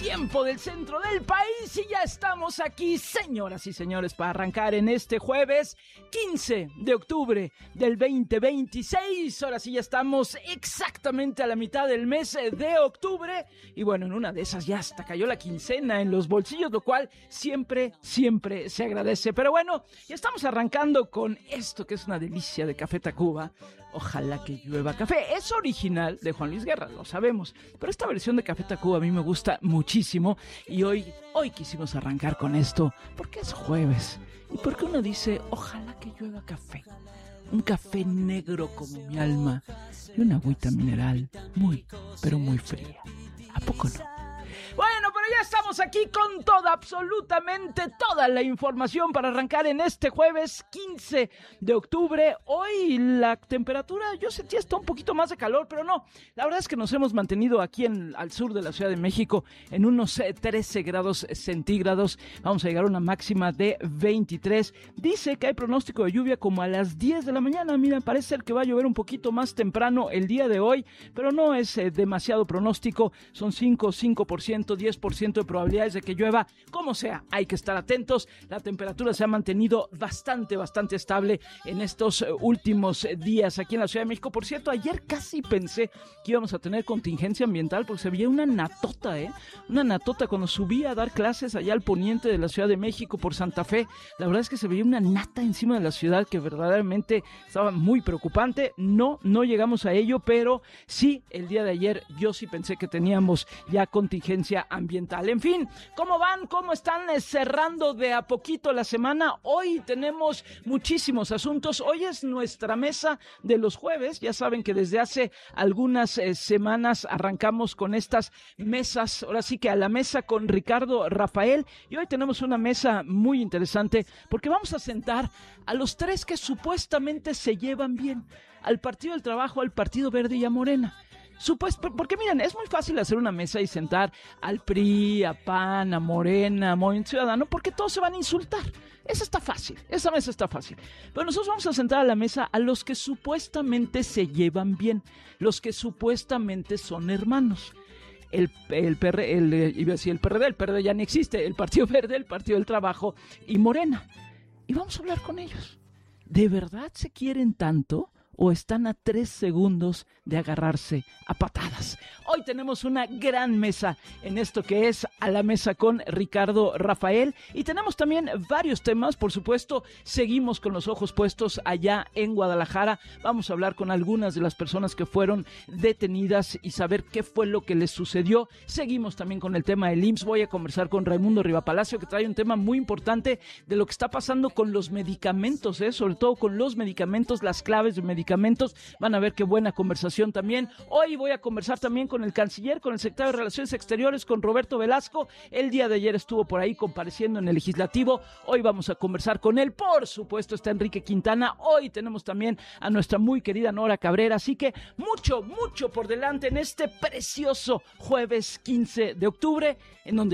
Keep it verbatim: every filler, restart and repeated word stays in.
tiempo del centro del país y ya estamos aquí, señoras y señores, para arrancar en este jueves quince de octubre del veinte veintiséis. Ahora sí ya estamos exactamente a la mitad del mes de octubre y bueno, en una de esas ya hasta cayó la quincena en los bolsillos, lo cual siempre, siempre se agradece. Pero bueno, ya estamos arrancando con esto que es una delicia de Café Tacuba. Ojalá que llueva café. Es original de Juan Luis Guerra, lo sabemos. Pero esta versión de Café Tacuba a mí me gusta muchísimo. Y hoy, hoy quisimos arrancar con esto porque es jueves. Y porque uno dice, ojalá que llueva café. Un café negro como mi alma. Y una agüita mineral muy, pero muy fría. ¿A poco no? Bueno, pero ya estamos aquí con toda, absolutamente toda la información para arrancar en este jueves quince de octubre. Hoy la temperatura, yo sentía está un poquito más de calor, pero no. La verdad es que nos hemos mantenido aquí en, al sur de la Ciudad de México en unos trece grados centígrados. Vamos a llegar a una máxima de veintitrés. Dice que hay pronóstico de lluvia como a las diez de la mañana. Mira, parece ser que va a llover un poquito más temprano el día de hoy, pero no es eh, demasiado pronóstico. Son cinco, cinco por ciento. diez por ciento de probabilidades de que llueva. Como sea, hay que estar atentos. La temperatura se ha mantenido bastante, bastante estable en estos últimos días aquí en la Ciudad de México. Por cierto, ayer casi pensé que íbamos a tener contingencia ambiental porque se veía una natota, ¿eh? Una natota cuando subí a dar clases allá al poniente de la Ciudad de México por Santa Fe. La verdad es que se veía una nata encima de la ciudad que verdaderamente estaba muy preocupante. No, no llegamos a ello, pero sí, el día de ayer yo sí pensé que teníamos ya contingencia ambiental. En fin, ¿cómo van? ¿Cómo están eh, cerrando de a poquito la semana? Hoy tenemos muchísimos asuntos. Hoy es nuestra mesa de los jueves. Ya saben que desde hace algunas eh, semanas arrancamos con estas mesas. Ahora sí que a la mesa con Ricardo Rafael. Y hoy tenemos una mesa muy interesante porque vamos a sentar a los tres que supuestamente se llevan bien. Al Partido del Trabajo, al Partido Verde y a Morena. Supuesto, porque miren, es muy fácil hacer una mesa y sentar al P R I, a P A N, a Morena, a Movimiento Ciudadano, porque todos se van a insultar. Esa está fácil, esa mesa está fácil. Pero nosotros vamos a sentar a la mesa a los que supuestamente se llevan bien, los que supuestamente son hermanos. El, el, P R, el, iba a decir el P R D, el P R D ya no existe, el Partido Verde, el Partido del Trabajo y Morena. Y vamos a hablar con ellos. ¿De verdad se quieren tanto? ¿O están a tres segundos de agarrarse a patadas? Hoy tenemos una gran mesa en esto que es A la Mesa con Ricardo Rafael. Y tenemos también varios temas, por supuesto. Seguimos con los ojos puestos allá en Guadalajara. Vamos a hablar con algunas de las personas que fueron detenidas y saber qué fue lo que les sucedió. Seguimos también con el tema del I M S S. Voy a conversar con Raimundo Rivapalacio, que trae un tema muy importante de lo que está pasando con los medicamentos, ¿eh? Sobre todo con los medicamentos, las claves de medicamentos. medicamentos. Van a ver qué buena conversación también. Hoy voy a conversar también con el canciller, con el secretario de Relaciones Exteriores, con Roberto Velasco. El día de ayer estuvo por ahí compareciendo en el legislativo. Hoy vamos a conversar con él. Por supuesto está Enrique Quintana. Hoy tenemos también a nuestra muy querida Nora Cabrera. Así que mucho, mucho por delante en este precioso jueves quince de octubre, en donde